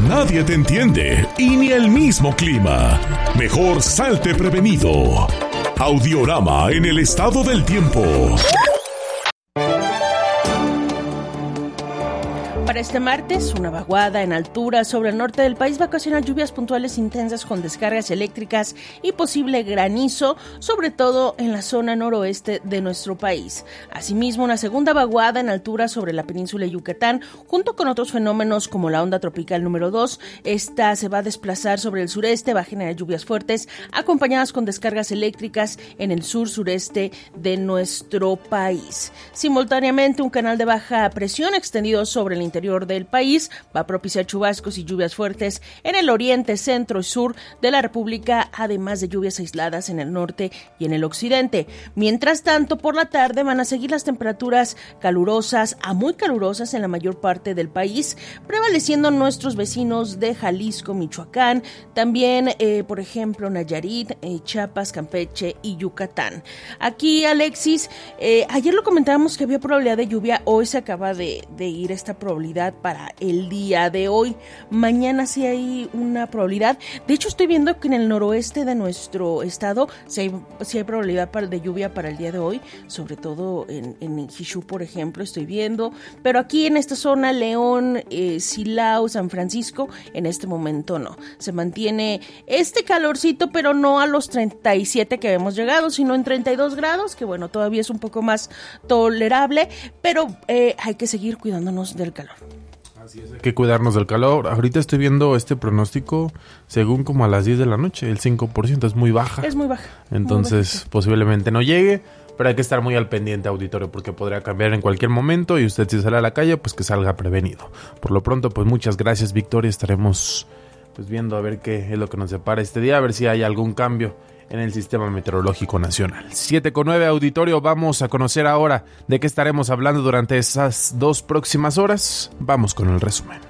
nadie te entiende y ni el mismo clima. Mejor salte prevenido. Audiorama en el estado del tiempo. Para este martes, una vaguada en altura sobre el norte del país va a ocasionar lluvias puntuales intensas con descargas eléctricas y posible granizo, sobre todo en la zona noroeste de nuestro país. Asimismo, una segunda vaguada en altura sobre la península de Yucatán, junto con otros fenómenos como la onda tropical número 2. Esta se va a desplazar sobre el sureste, va a generar lluvias fuertes, acompañadas con descargas eléctricas en el sur-sureste de nuestro país. Simultáneamente, un canal de baja presión extendido sobre el interior del país va a propiciar chubascos y lluvias fuertes en el oriente, centro y sur de la República, además de lluvias aisladas en el norte y en el occidente. Mientras tanto, por la tarde van a seguir las temperaturas calurosas a muy calurosas en la mayor parte del país, prevaleciendo nuestros vecinos de Jalisco, Michoacán, también, por ejemplo, Nayarit, Chiapas, Campeche y Yucatán. Aquí, Alexis, ayer lo comentábamos que había probabilidad de lluvia, hoy se acaba de ir esta probabilidad para el día de hoy. Mañana sí hay una probabilidad. De hecho, estoy viendo que en el noroeste de nuestro estado sí hay probabilidad de lluvia para el día de hoy, sobre todo en Ixixú, por ejemplo, estoy viendo. Pero aquí en esta zona, León, Silao, San Francisco, en este momento no. Se mantiene este calorcito, pero no a los 37 que habíamos llegado, sino en 32 grados, que bueno, todavía es un poco más tolerable, pero hay que seguir cuidándonos del calor. Así es, hay que cuidarnos del calor. Ahorita estoy viendo este pronóstico según como a las 10 de la noche, el 5% es muy baja. Es muy baja. Entonces posiblemente no llegue, pero hay que estar muy al pendiente, auditorio, porque podría cambiar en cualquier momento y usted si sale a la calle, pues que salga prevenido. Por lo pronto, pues muchas gracias, Victoria. Estaremos pues viendo a ver qué es lo que nos depara este día, a ver si hay algún cambio en el Sistema Meteorológico Nacional. 7:09, auditorio, vamos a conocer ahora de qué estaremos hablando durante esas 2 próximas horas. Vamos con el resumen.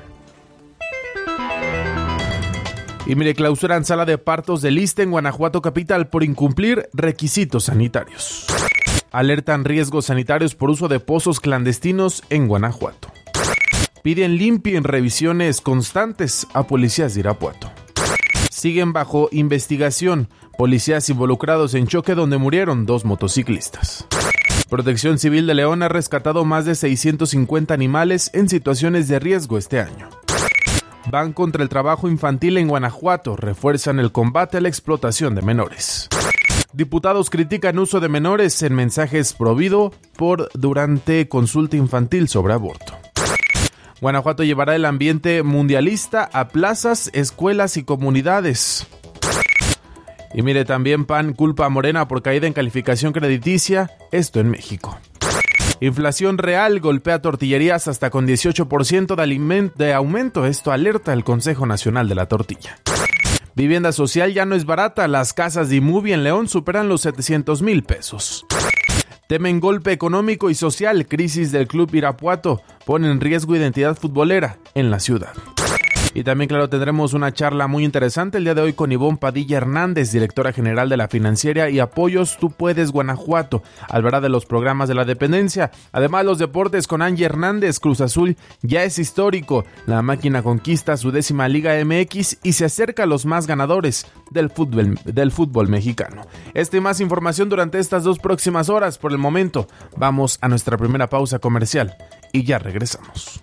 Y mire, clausuran sala de partos del ISSSTE en Guanajuato capital por incumplir requisitos sanitarios. Alertan riesgos sanitarios por uso de pozos clandestinos en Guanajuato. Piden limpien revisiones constantes a policías de Irapuato. Siguen bajo investigación policías involucrados en choque donde murieron 2 motociclistas. Protección Civil de León ha rescatado más de 650 animales en situaciones de riesgo este año. Van contra el trabajo infantil en Guanajuato, refuerzan el combate a la explotación de menores. Diputados critican uso de menores en mensajes prohibido durante consulta infantil sobre aborto. Guanajuato llevará el ambiente mundialista a plazas, escuelas y comunidades. Y mire, también PAN culpa a Morena por caída en calificación crediticia, esto en México. Inflación real golpea tortillerías hasta con 18% de aumento, esto alerta el Consejo Nacional de la Tortilla. Vivienda social ya no es barata, las casas de Inmovia en León superan los 700,000 pesos. Temen golpe económico y social, crisis del Club Irapuato pone en riesgo identidad futbolera en la ciudad. Y también, claro, tendremos una charla muy interesante el día de hoy con Ivonne Padilla Hernández, directora general de la Financiera y Apoyos Tú Puedes Guanajuato. Hablará de los programas de la dependencia. Además, los deportes con Angie Hernández. Cruz Azul ya es histórico. La máquina conquista su 10ª Liga MX y se acerca a los más ganadores del fútbol mexicano. Esta y más información durante estas 2 próximas horas. Por el momento, vamos a nuestra primera pausa comercial y ya regresamos.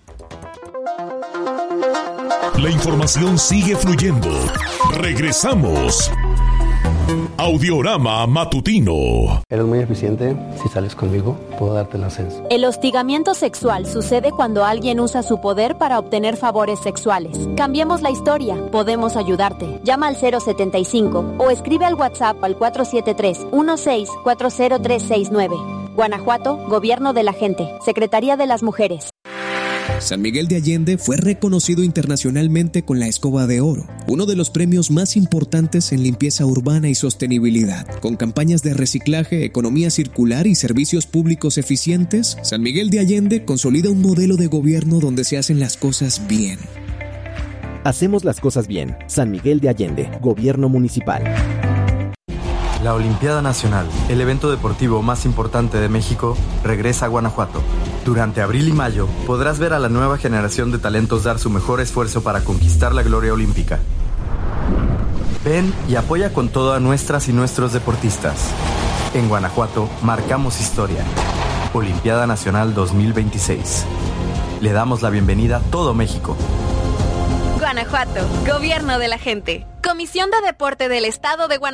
La información sigue fluyendo. Regresamos. Audiorama matutino. Eres muy eficiente. Si sales conmigo, puedo darte el ascenso. El hostigamiento sexual sucede cuando alguien usa su poder para obtener favores sexuales. Cambiemos la historia. Podemos ayudarte. Llama al 075 o escribe al WhatsApp al 473-1640-369. Guanajuato, Gobierno de la Gente, Secretaría de las Mujeres. San Miguel de Allende fue reconocido internacionalmente con la Escoba de Oro, uno de los premios más importantes en limpieza urbana y sostenibilidad. Con campañas de reciclaje, economía circular y servicios públicos eficientes, San Miguel de Allende consolida un modelo de gobierno donde se hacen las cosas bien. Hacemos las cosas bien. San Miguel de Allende, Gobierno Municipal. La Olimpiada Nacional, el evento deportivo más importante de México, regresa a Guanajuato. Durante abril y mayo podrás ver a la nueva generación de talentos dar su mejor esfuerzo para conquistar la gloria olímpica. Ven y apoya con todo a nuestras y nuestros deportistas. En Guanajuato marcamos historia. Olimpiada Nacional 2026. Le damos la bienvenida a todo México. Guanajuato, Gobierno de la Gente. Comisión de Deporte del Estado de Guanajuato.